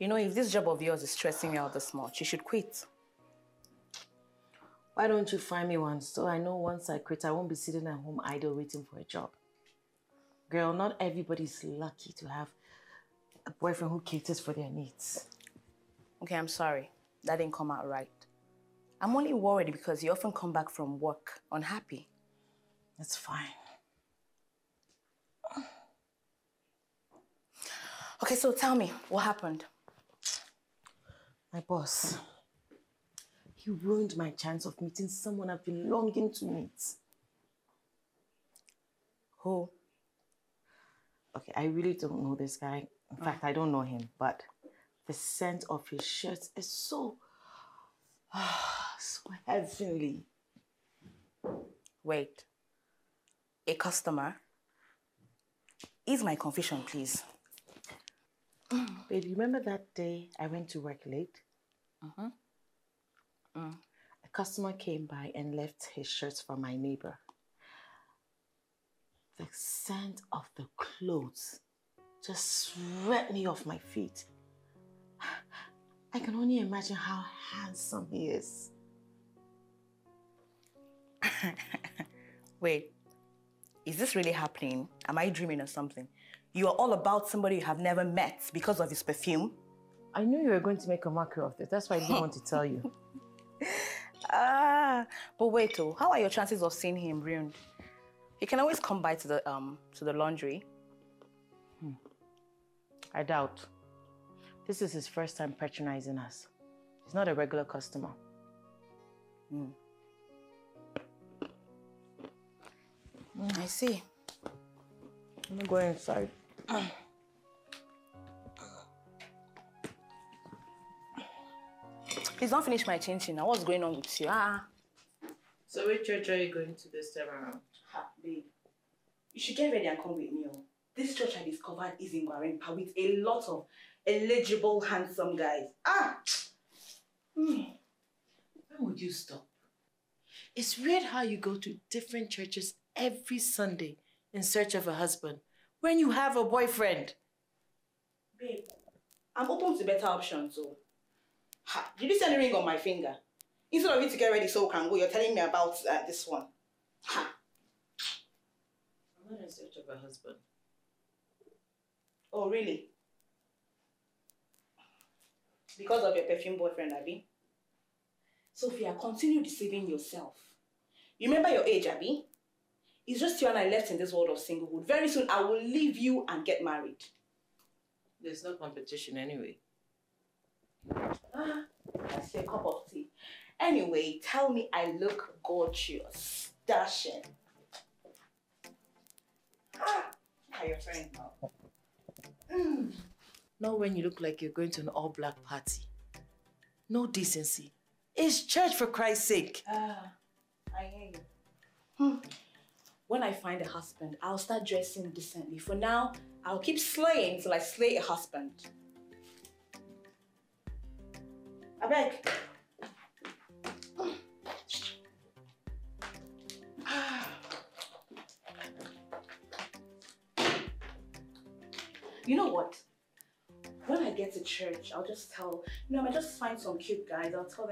You know, if this job of yours is stressing you out this much, you should quit. Why don't you find me one so I know once I quit, I won't be sitting at home idle waiting for a job. Girl, not everybody's lucky to have a boyfriend who caters for their needs. Okay, I'm sorry. That didn't come out right. I'm only worried because you often come back from work unhappy. That's fine. Okay, so tell me, what happened? My boss, he ruined my chance of meeting someone I've been longing to meet. Who? Okay, I really don't know this guy. In fact, I don't know him, but the scent of his shirt is so heavenly. Wait. A customer? Ease my confusion, please. Babe, you remember that day I went to work late? A customer came by and left his shirt for my neighbor. The scent of the clothes just swept me off my feet. I can only imagine how handsome he is. Wait, is this really happening? Am I dreaming or something? You are all about somebody you have never met because of his perfume? I knew you were going to make a mockery of this. That's why I didn't want to tell you. But wait, how are your chances of seeing him ruined? You can always come by to the laundry. I doubt. This is his first time patronizing us. He's not a regular customer. I see. Let me go inside. Please don't finish my chin-chin now. What's going on with you? So which church are you going to this time around? Babe, you should get ready and come with me. This church I discovered is in Gwarinpa with a lot of eligible, handsome guys. When would you stop? It's weird how you go to different churches every Sunday in search of a husband when you have a boyfriend. Babe, I'm open to better options, so. Did you send a ring on my finger? Instead of you to get ready so we can go, you're telling me about this one. I'm not in search of a husband. Oh, really? Because of your perfume boyfriend, Abby? Sophia, continue deceiving yourself. You remember your age, Abby? It's just you and I left in this world of singlehood. Very soon, I will leave you and get married. There's no competition anyway. That's your cup of tea. Anyway, tell me I look gorgeous. Dashing. Are your friends now? Not when you look like you're going to an all-black party. No decency. It's church, for Christ's sake. I hear you. When I find a husband, I'll start dressing decently. For now, I'll keep slaying till I slay a husband. I beg. You know what? When I get to church, I'll just tell, I might just find some cute guys. I'll tell them